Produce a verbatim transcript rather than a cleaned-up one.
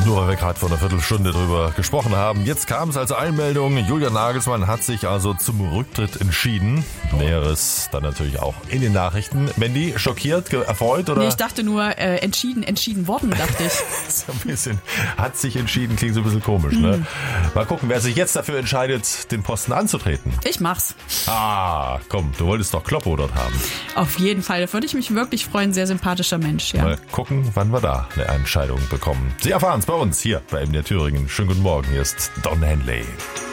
nur weil wir gerade vor einer Viertelstunde drüber gesprochen haben. Jetzt kam es als Einmeldung. Julian Nagelsmann hat sich also zum Rücktritt entschieden. Näheres dann natürlich auch in den Nachrichten. Mandy, schockiert, erfreut oder? Nee, ich dachte nur, äh, entschieden, entschieden worden, dachte ich. So ein bisschen, hat sich entschieden, klingt so ein bisschen komisch, ne? Mhm. Mal gucken, wer sich jetzt dafür entscheidet, den Posten anzutreten. Ich mach's. Ah, komm, du wolltest doch Kloppo dort haben. Auf jeden Fall, da würde ich mich wirklich freuen. Sehr sympathischer Mensch, ja. Mal gucken, wann wir da eine Entscheidung bekommen. Sie erfahren es bei uns hier bei M D R Thüringen. Schönen guten Morgen, hier ist Don Henley.